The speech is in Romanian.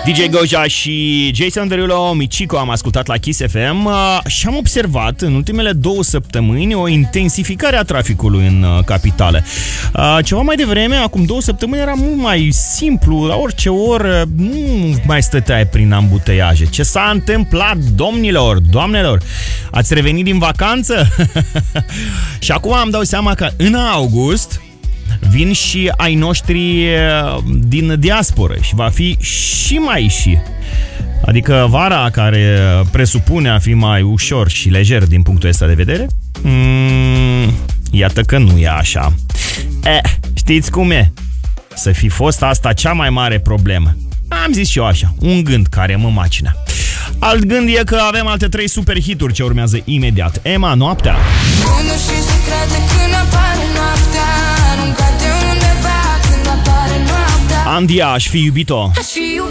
DJ Goja și Jason Derulo, Michico am ascultat la Kiss FM și am observat în ultimele 2 săptămâni o intensificare a traficului în capitală. Ceva mai devreme, acum 2 săptămâni, era mult mai simplu, la orice oră nu mai stăteai prin ambuteiaje. Ce s-a întâmplat, domnilor, doamnelor? Ați revenit din vacanță? Și acum îmi dau seama că în august vin și ai noștri din diasporă și va fi și mai și. Adică vara, care presupune a fi mai ușor și lejer din punctul ăsta de vedere, iată că nu e așa. Știți cum e? Să fi fost asta cea mai mare problemă. Am zis și eu așa, un gând care mă macină. Alt gând e că avem alte 3 super hituri ce urmează imediat. Emma, Noaptea. Andia, Aș fi iubit-o.